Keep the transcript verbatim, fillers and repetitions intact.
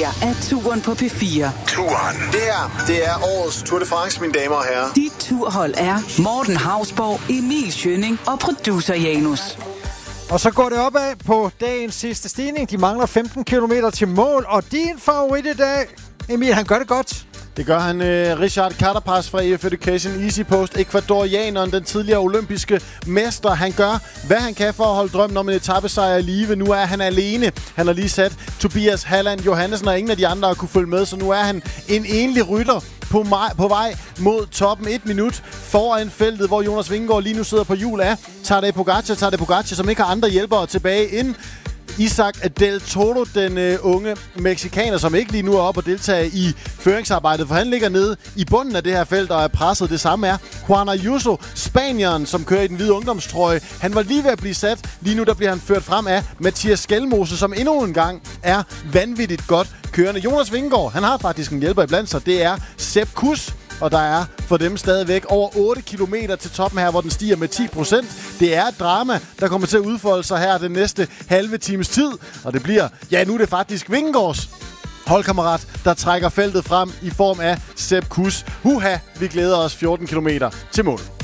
her er Turen på P fire. Turen. Det her, det er årets Tour de France, mine damer og herrer. Dit turhold er Morten Hausborg, Emil Schønning og producer Janus. Og så går det opad på dagens sidste stigning. De mangler femten kilometer til mål, og din favorit i dag, Emil, han gør det godt. Det gør han. Uh, Richard Carapaz fra E F Education Easy Post, ecuadorianeren, den tidligere olympiske mester. Han gør, hvad han kan for at holde drømmen om en etapesejr i live. Nu er han alene. Han har lige sat Tobias Halland Johannesen, og ingen af de andre har kunne følge med, så nu er han en enlig rytter på, maj, på vej mod toppen. Et minut foran feltet, hvor Jonas Vingegaard lige nu sidder på hjul af Tadej Pogacar. Tadej Pogacar, som ikke har andre hjælpere tilbage ind. Isaac Del Toro, den øh, unge meksikaner, som ikke lige nu er oppe og deltager i føringsarbejdet, for han ligger nede i bunden af det her felt og er presset. Det samme er Juan Ayuso, spanieren, som kører i den hvide ungdomstrøje. Han var lige ved at blive sat. Lige nu der bliver han ført frem af Mathias Skelmose, som endnu en gang er vanvittigt godt kørende. Jonas Vingegaard, han har faktisk en hjælper iblandt sig. Det er Sepp Kuss. Og der er for dem stadigvæk over otte kilometer til toppen her, hvor den stiger med ti procent. Det er et drama, der kommer til at udfolde sig her den næste halve times tid. Og det bliver, ja nu er det faktisk Vingegaards holdkammerat, der trækker feltet frem i form af Sepp Kuss. Huha, vi glæder os fjorten kilometer til mål.